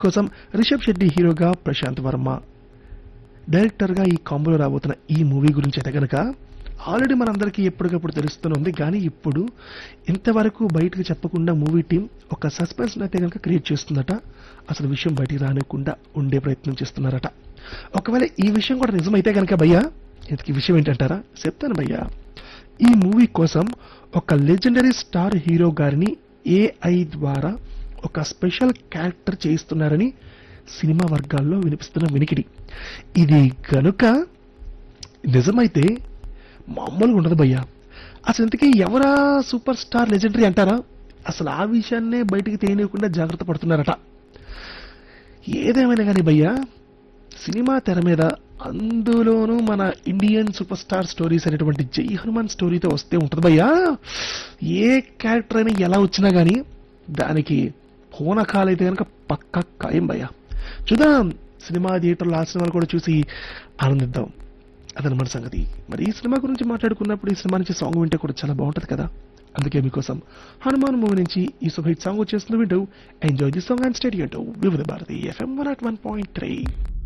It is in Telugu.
కోసం రిషబ్ శెట్టి హీరోగా, ప్రశాంత్ వర్మ డైరెక్టర్గా ఈ కాంబోలో రాబోతున్న ఈ మూవీ గురించి అయితే కనుక ఆల్రెడీ మనందరికీ ఎప్పటికప్పుడు తెలుస్తూనే ఉంది. కానీ ఇప్పుడు ఇంతవరకు బయటకు చెప్పకుండా మూవీ టీం ఒక సస్పెన్స్ అయితే కనుక క్రియేట్ చేస్తుందట. అసలు విషయం బయటికి రానివ్వకుండా ఉండే ప్రయత్నం చేస్తున్నారట. ఒకవేళ ఈ విషయం కూడా నిజమైతే కనుక భయ్యా, ఇంతకీ విషయం ఏంటంటారా? చెప్తాను భయ్యా. ఈ మూవీ కోసం ఒక లెజెండరీ స్టార్ హీరో గారిని ఏఐ ద్వారా ఒక స్పెషల్ క్యారెక్టర్ చేయిస్తున్నారని సినిమా వర్గాల్లో వినిపిస్తున్న వినికిడి. ఇది గనుక నిజమైతే మామూలుగా ఉండదు భయ్యా. అసలు ఇంతకీ ఎవరా సూపర్ స్టార్ లెజెండరీ అంటారా? అసలు ఆ విషయాన్నే బయటికి తెలియకుండా జాగ్రత్త పడుతున్నారట. ఏదేమైనా కానీ భయ్యా, సినిమా తెర మీద అందులోనూ మన ఇండియన్ సూపర్ స్టార్ స్టోరీస్ అనేటువంటి జై హనుమాన్ స్టోరీతో వస్తే ఉంటుంది భయ్యా. ఏ క్యారెక్టర్ అయినా ఎలా వచ్చినా కానీ దానికి పూనకాలైతే కనుక పక్కా ఖాయం భయ్యా. చూద్దాం, సినిమా థియేటర్లో ఆ సినిమాలు కూడా చూసి ఆనందిద్దాం. అదనమాట సంగతి. మరి ఈ సినిమా గురించి మాట్లాడుకున్నప్పుడు ఈ సినిమా నుంచి సాంగ్ వింటే కూడా చాలా బాగుంటుంది కదా. అందుకే మీకోసం హనుమాన్ మూవీ నుంచి ఈ సూపర్ హిట్ సాంగ్ వచ్చేస్తుంది. వింటూ enjoy the song and stadium to వివిధ భారతి FM 101.3.